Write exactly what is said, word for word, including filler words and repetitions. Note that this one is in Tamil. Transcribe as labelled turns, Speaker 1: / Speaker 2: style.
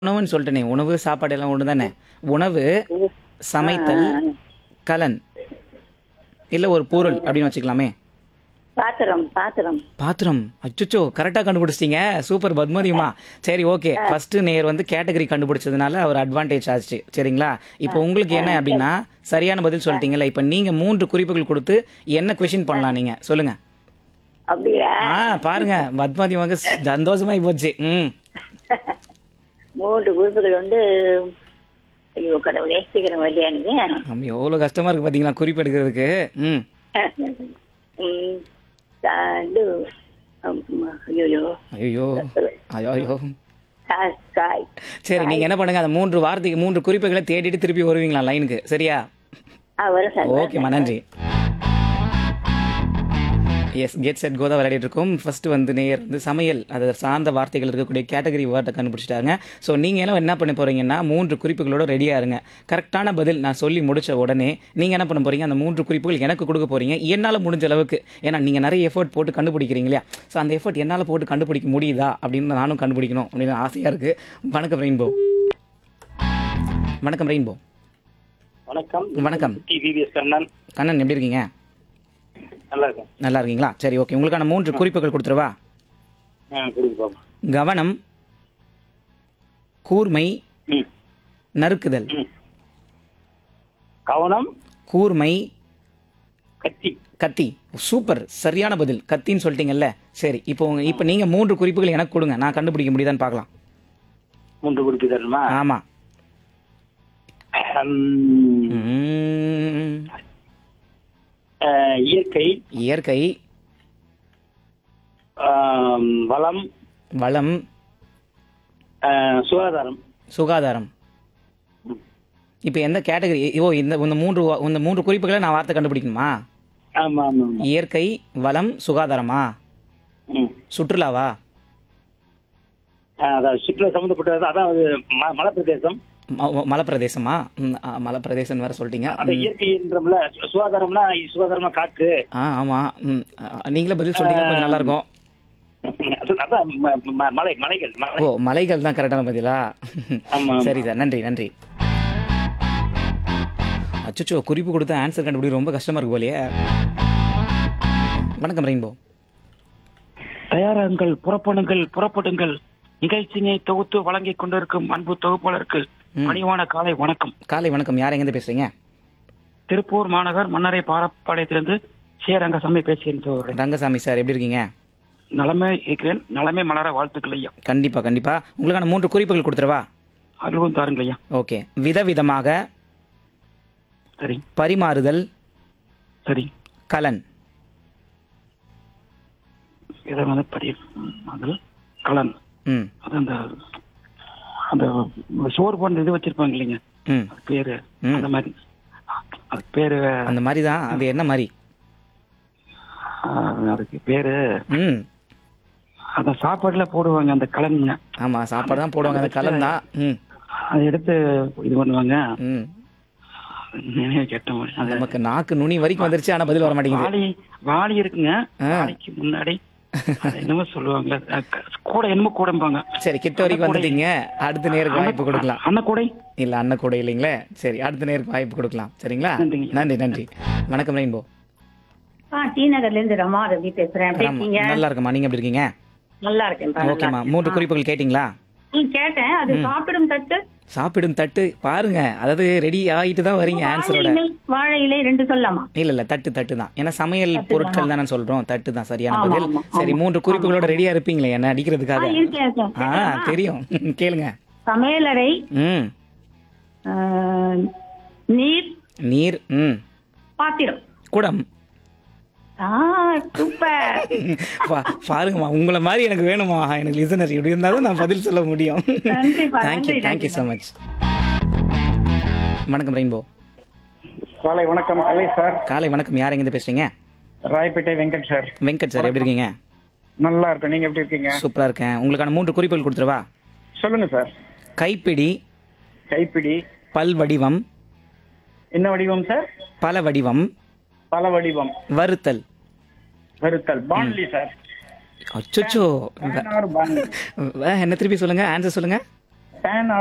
Speaker 1: உணவுன்னு சொல்லிட்டேனே. உணவு, சாப்பாடு எல்லாம் ஒண்ணு தானே. உணவு,
Speaker 2: ஆ,
Speaker 1: சமைத்தல்,
Speaker 2: ஆ.
Speaker 1: கலன். இல்ல ஒரு பொருள் அப்படின்னு வச்சுக்கலாமே.
Speaker 2: பாத்திரம் பாத்திரம்
Speaker 1: பாத்திரம். அச்சச்சோ! கரெக்ட்டா கண்டுபிடிச்சிட்டீங்க. சூப்பர் பத்மதியுமா. சரி ஓகே. ஃபர்ஸ்ட் நேயர் வந்து கேட்டகரி கண்டுபிடிச்சதுனால ஒரு அட்வான்டேஜ் ஆச்சு. சரிங்களா? இப்போ உங்களுக்கு என்ன அப்படின்னா, சரியான பதில் சொல்லிட்டீங்கல்ல. இப்போ நீங்க மூன்று குறிப்புகள் கொடுத்து என்ன கொஸ்டின் பண்ணலாம் நீங்க? சொல்லுங்க.
Speaker 2: அப்படியா?
Speaker 1: ஆ பாருங்க. பத்மாவதி வந்து சந்தோஷமாயி போச்சு. ம்.
Speaker 2: மூன்று குறிப்புகள் வந்து ஐயோ கடவுளே சீக்கிரம் வரலையா நீங்க?
Speaker 1: நம்ம எவ்வளோ கஷ்டமா இருக்கு பாத்தீங்களா குறிப்பு எடுக்கிறதுக்கு. ம்.
Speaker 2: ம், சா- இது ஆமா, ஐயோ
Speaker 1: ஐயோ ஐயோ
Speaker 2: கா- காய்
Speaker 1: சரி நீங்க என்ன பண்ணுங்க அந்த மூன்று வார்த்தைக்கு மூன்று குறிப்புகளை தேடிட்டு திருப்பி வருவீங்களா லைனுக்கு சரியா?
Speaker 2: ஆ வரும் சார் வரும்
Speaker 1: ஓகேம்மா
Speaker 2: சார்.
Speaker 1: நன்றி. எஸ் கெட் செட் கோதா விளையாடிட்டு இருக்கோம். ஃபர்ஸ்ட் வந்து நேயர் வந்து சமையல் அதை சார்ந்த வார்த்தைகள் இருக்கக்கூடிய கேட்டகரி வேர்டை கண்டுபிடிச்சிட்டாங்க. ஸோ நீங்கள் எல்லாம் என்ன பண்ண போறீங்கன்னா மூன்று குறிப்புகளோட ரெடியாக இருங்க. கரெக்டான பதில் நான் சொல்லி முடிச்ச உடனே நீங்கள் என்ன பண்ண போறீங்க அந்த மூன்று குறிப்புகள் எனக்கு கொடுக்க போறீங்க என்னால் முடிஞ்ச அளவுக்கு. ஏன்னா நீங்கள் நிறைய எஃபர்ட் போட்டு கண்டுபிடிக்கிறீங்க இல்லையா? ஸோ அந்த எஃபர்ட் என்னால் போட்டு கண்டுபிடிக்க முடியுதா அப்படின்னு நானும் கண்டுபிடிக்கணும் அப்படின்னு ஆசையாக இருக்குது. வணக்கம் ரெயின்போ. வணக்கம் ரெயின்போ.
Speaker 3: வணக்கம்
Speaker 1: வணக்கம்.
Speaker 3: டிவிஎஸ் கண்ணன்.
Speaker 1: கண்ணன் எப்படி இருக்கீங்க?
Speaker 3: நல்லா இருக்கும்.
Speaker 1: நல்லா இருக்கீங்களா? சரி ஓகே. உங்களுக்கான மூன்று குறிப்புகள் கொடுத்துருவா.
Speaker 3: ஆ கொடுங்க பாப்பா.
Speaker 1: கவனம், கூர்மை,
Speaker 3: ம்
Speaker 1: நறுக்குதல்.
Speaker 3: ம் கவனம்,
Speaker 1: கூர்மை,
Speaker 3: கத்தி.
Speaker 1: கத்தி. சூப்பர், சரியான பதில். கத்தின்னு சொல்லிட்டீங்கல்ல. சரி இப்போ உங்க- இப்போ நீங்க மூன்று குறிப்புகள் எனக்கு கொடுங்க, நான் கண்டுபிடிக்க முடியுதான்னு பார்க்கலாம்.
Speaker 3: மூன்று குறிப்பு தரணுமா?
Speaker 1: ஆமா.
Speaker 3: ம்,
Speaker 1: உம்,
Speaker 3: ஆ, இயற்கை,
Speaker 1: இயற்கை,
Speaker 3: ஆம், வளம்,
Speaker 1: வளம்,
Speaker 3: ஆ, சுகாதாரம்.
Speaker 1: சுகாதாரம். இப்போ எந்த கேட்டகரி? ஓ இந்த இந்த மூன்று வா- இந்த மூன்று குறிப்புகளை நான் வார்த்தை கண்டுபிடிக்கணுமா?
Speaker 3: ஆமா ஆமா ஆமா.
Speaker 1: இயற்கை, வளம், சுகாதாரமா?
Speaker 3: ம்
Speaker 1: சுற்றுலாவா?
Speaker 3: ஆ, அதான் சுற்றுலா சம்மந்தப்பட்டது. அதான் அது ம- மலைப்பிரதேசம்.
Speaker 1: ம- மலைப்பிரதேசமா? ம், ஆ, மலைப்பிரதேசம் வேற சொல்லிட்டீங்க.
Speaker 3: அந்த இயற்கைன்றோம்ல, சு- சுகாதாரம்னா சுகாதாரமா காற்று.
Speaker 1: ஆ ஆமா. ம், ஆ, நீங்களே பதில் சொல்லிட்டீங்க, கொஞ்சம் நல்லா இருக்கும்.
Speaker 3: அது- அதான் ம- ம- மலை மலைகள் மலை.
Speaker 1: ஓ மலைகள் தான் கரெக்டான பதிலா?
Speaker 3: ஆமா, ஆமா.
Speaker 1: சரி சார், நன்றி நன்றி. அச்சோ, குறிப்பு கொடுத்த ஆன்சர் கண்டுபிடி ரொம்ப கஷ்டமா இருக்கு போலயே. வணக்கம் ரெயின்போ.
Speaker 4: தயாராகுங்கள், புறப்படுங்கள், புறப்படுங்கள். நிகழ்ச்சியை தொகுத்து வழங்கிக் கொண்டிருக்கும் அன்பு தொகுப்பாளருக்கு
Speaker 1: ம்.
Speaker 4: பணிவான காலை வணக்கம்.
Speaker 1: காலை வணக்கம். யார் எங்கேருந்து பேசுறீங்க?
Speaker 4: திருப்பூர் மாநகர் மன்னரை பாரப்பாளையத்திலிருந்து சே ரங்கசாமி பேசுகிறேன் சகோதரரே.
Speaker 1: ரங்கசாமி சார் எப்படி இருக்கீங்க?
Speaker 4: நலமே இருக்கிறேன், நலமே மலர வாழ்த்துக்கள் ஐயா.
Speaker 1: கண்டிப்பா கண்டிப்பா. உங்களுக்கான மூன்று குறிப்புகள் கொடுத்துருவா.
Speaker 4: அருளும் தாருங்கள் ஐயா.
Speaker 1: ஓகே. விதவிதமாக,
Speaker 4: சரி
Speaker 1: பரிமாறுதல்,
Speaker 4: சரி.
Speaker 1: கலன்.
Speaker 4: இதை வந்து பரி அது கலன்.
Speaker 1: ம்
Speaker 4: அது அந்த அந்த சோறு போன்ற இது வச்சிருப்பாங்க இல்லைங்க,
Speaker 1: ம்
Speaker 4: அது பேரு
Speaker 1: ம்.
Speaker 4: அந்த மாதிரி. அது பேரு
Speaker 1: அந்த மாதிரி தான். அது என்ன மாதிரி?
Speaker 4: ஆ, அதுக்கு பேரு
Speaker 1: ம்
Speaker 4: அந்த சாப்பாடுல போடுவாங்க அந்த கலனுங்க.
Speaker 1: ஆமா, சாப்பாடு தான் போடுவாங்க, அந்த கலன் தான். ம்
Speaker 4: அதை எடுத்து இது பண்ணுவாங்க.
Speaker 1: ம்
Speaker 4: நினைவு கேட்ட மாதிரி. அது
Speaker 1: நமக்கு நாக்கு நுனி வரைக்கும் வந்துருச்சு, ஆனா பதில் வர மாட்டேங்குது.
Speaker 4: வாளி வாளி இருக்குங்க.
Speaker 1: ஆ.
Speaker 4: வாளிக்கு முன்னாடி அது என்னமோ சொல்லுவாங்க, கூட என்னமோ கூடம்பாங்க.
Speaker 1: சரி, கிட்ட வரைக்கும் வந்துட்டீங்க. அடுத்த நேருக்கு வாய்ப்பு கொடுக்கலாம்.
Speaker 4: அன்னக்கூடை.
Speaker 1: இல்ல அண்ணன் கூட இல்லைங்களே. சரி, அடுத்த நேருக்கு வாய்ப்பு கொடுக்கலாம். சரிங்களா?
Speaker 4: நன்றிங்க.
Speaker 1: நன்றி நன்றி. வணக்கம் ரெயின்போ.
Speaker 2: ஆ டி நகர்ல இருந்து ரமா ரவி பேசுறேன். எப்படி
Speaker 1: ஆமா,
Speaker 2: இருக்கீங்க?
Speaker 1: நல்லா இருக்கமா. நீங்க எப்படி இருக்கீங்க?
Speaker 2: நல்லா இருக்கேன்.
Speaker 1: ஓகேம்மா. மூன்று குறிப்புகள் கேட்டிங்களா?
Speaker 2: கேட்டேன். அது சாப்பிடும் தட்டு,
Speaker 1: சாப்பிடும் தட்டு. பாருங்க, அதாவது ரெடி ஆகிட்டு தான் வரீங்க
Speaker 2: வாழை
Speaker 1: ஆன்சரோட.
Speaker 2: இலை, வாழை இலை ரெண்டு சொல்லலாமா?
Speaker 1: இல்ல இல்ல, தட்டு தட்டு தான். ஏன்னா சமையல் பொருட்கள் தானே சொல்றோம். தட்டு தான் சரியான
Speaker 2: ஆமா,
Speaker 1: பதில்.
Speaker 2: ஆமா,
Speaker 1: சரி,
Speaker 2: ஆமா.
Speaker 1: மூன்று குறிப்புகளோட ரெடியா இருப்பீங்களே என்ன
Speaker 2: ஆ,
Speaker 1: அடிக்கிறதுக்காக?
Speaker 2: இருக்கேன், இருக்கேன்.
Speaker 1: ஆ
Speaker 2: கேட்கலாமா?
Speaker 1: தெரியும். கேளுங்க.
Speaker 2: சமையலறை,
Speaker 1: ம்
Speaker 2: ஆ, நீர்,
Speaker 1: நீர். ம்
Speaker 2: பாத்திரம்.
Speaker 1: குடம்.
Speaker 2: ஆ சூப்பர்.
Speaker 1: பா- பாருங்கம்மா, உங்களை மாதிரி எனக்கு வேணுமா? எனக்கு லிசனர் இப்படி இருந்தாலும் நான் பதில் சொல்ல முடியும்.
Speaker 2: நன்றிப்பா,
Speaker 1: தேங்க்யூ
Speaker 2: நன்றி,
Speaker 1: தேங்க்யூ ஸோ மச். வணக்கம் ரெயின்போ.
Speaker 3: காலை வணக்கம் கலை சார்.
Speaker 1: காலை வணக்கம். யார் எங்கேருந்து பேசுறீங்க?
Speaker 3: ராயப்பேட்டை வெங்கட் சார்.
Speaker 1: வெங்கட் சார் எப்படி இருக்கீங்க?
Speaker 3: நல்லா இருக்கேன். நீங்க எப்படி இருக்கீங்க?
Speaker 1: சூப்பரா இருக்கேன். உங்களுக்கான மூன்று குறிப்புகள் கொடுத்துருவா.
Speaker 3: சொல்லுங்க சார்.
Speaker 1: கைப்பிடி,
Speaker 3: கைப்பிடி.
Speaker 1: பல் வடிவம்,
Speaker 3: என்ன வடிவம் சார்?
Speaker 1: பல வடிவம்,
Speaker 3: பல வடிவம்.
Speaker 1: வறுத்தல்.
Speaker 3: வறுத்தல். பாண்ட்லி சார்.
Speaker 1: அச்சோ,
Speaker 3: பதினாறு பாண்ட்லி.
Speaker 1: என்ன திருப்பி சொல்லுங்க, ஆன்சர் சொல்லுங்க.
Speaker 5: ஃபேன்